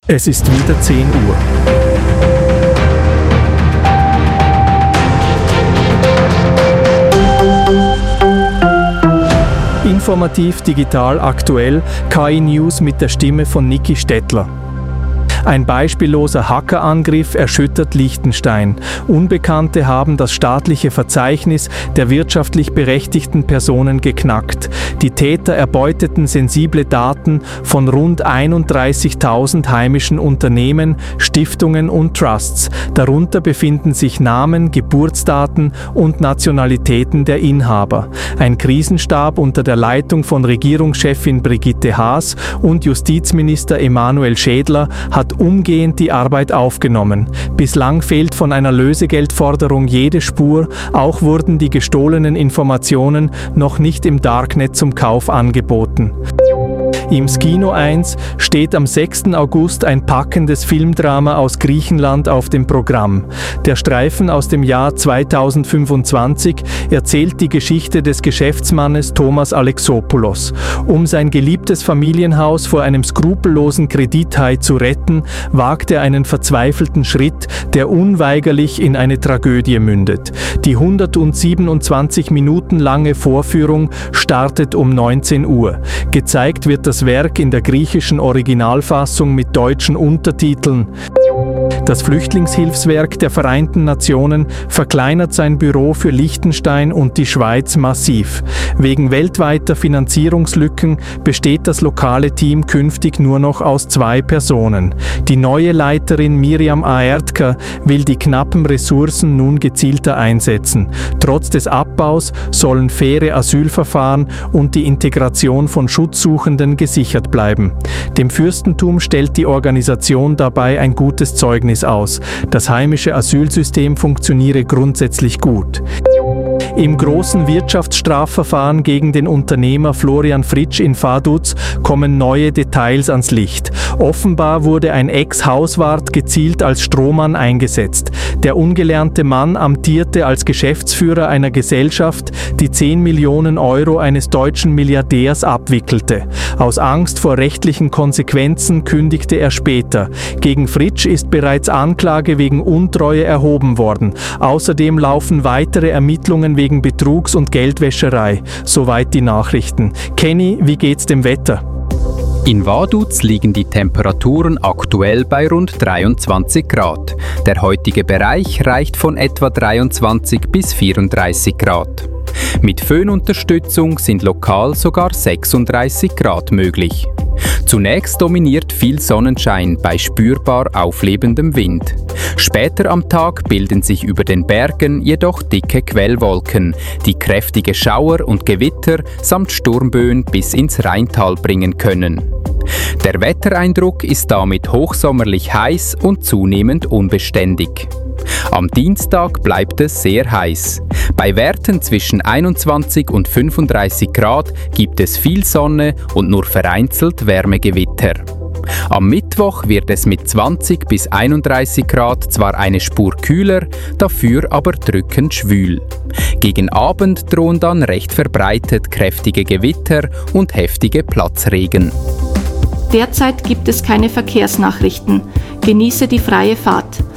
Es ist wieder 10 Uhr. Informativ, digital, aktuell, KI News mit der Stimme von Niki Stettler. Ein beispielloser Hackerangriff erschüttert Liechtenstein. Unbekannte haben das staatliche Verzeichnis der wirtschaftlich berechtigten Personen geknackt. Die Täter erbeuteten sensible Daten von rund 31.000 heimischen Unternehmen, Stiftungen und Trusts. Darunter befinden sich Namen, Geburtsdaten und Nationalitäten der Inhaber. Ein Krisenstab unter der Leitung von Regierungschefin Brigitte Haas und Justizminister Emanuel Schädler hat umgehend die Arbeit aufgenommen. Bislang fehlt von einer Lösegeldforderung jede Spur, auch wurden die gestohlenen Informationen noch nicht im Darknet zum Kauf angeboten. Im Skino 1 steht am 6. August ein packendes Filmdrama aus Griechenland auf dem Programm. Der Streifen aus dem Jahr 2025 erzählt die Geschichte des Geschäftsmannes Thomas Alexopoulos. Um sein geliebtes Familienhaus vor einem skrupellosen Kredithai zu retten, wagt er einen verzweifelten Schritt, der unweigerlich in eine Tragödie mündet. Die 127 Minuten lange Vorführung startet um 19 Uhr. Gezeigt wird das Werk in der griechischen Originalfassung mit deutschen Untertiteln. Das Flüchtlingshilfswerk der Vereinten Nationen verkleinert sein Büro für Liechtenstein und die Schweiz massiv. Wegen weltweiter Finanzierungslücken besteht das lokale Team künftig nur noch aus 2 Personen. Die neue Leiterin Miriam Aertka will die knappen Ressourcen nun gezielter einsetzen. Trotz des Abbaus sollen faire Asylverfahren und die Integration von Schutzsuchenden gesichert bleiben. Dem Fürstentum stellt die Organisation dabei ein gutes Zeugnis aus. Das heimische Asylsystem funktioniere grundsätzlich gut. Im großen Wirtschaftsstrafverfahren gegen den Unternehmer Florian Fritsch in Vaduz kommen neue Details ans Licht. Offenbar wurde ein Ex-Hauswart gezielt als Strohmann eingesetzt. Der ungelernte Mann amtierte als Geschäftsführer einer Gesellschaft, die 10 Millionen Euro eines deutschen Milliardärs abwickelte. Aus Angst vor rechtlichen Konsequenzen kündigte er später. Gegen Fritsch ist bereits Anklage wegen Untreue erhoben worden. Außerdem laufen weitere Ermittlungen wegen Betrugs- und Geldwäscherei. Soweit die Nachrichten. Kenny, wie geht's dem Wetter? In Vaduz liegen die Temperaturen aktuell bei rund 23 Grad. Der heutige Bereich reicht von etwa 23 bis 34 Grad. Mit Föhnunterstützung sind lokal sogar 36 Grad möglich. Zunächst dominiert viel Sonnenschein bei spürbar auflebendem Wind. Später am Tag bilden sich über den Bergen jedoch dicke Quellwolken, die kräftige Schauer und Gewitter samt Sturmböen bis ins Rheintal bringen können. Der Wettereindruck ist damit hochsommerlich heiß und zunehmend unbeständig. Am Dienstag bleibt es sehr heiß. Bei Werten zwischen 21 und 35 Grad gibt es viel Sonne und nur vereinzelt Wärmegewitter. Am Mittwoch wird es mit 20 bis 31 Grad zwar eine Spur kühler, dafür aber drückend schwül. Gegen Abend drohen dann recht verbreitet kräftige Gewitter und heftige Platzregen. Derzeit gibt es keine Verkehrsnachrichten. Genieße die freie Fahrt.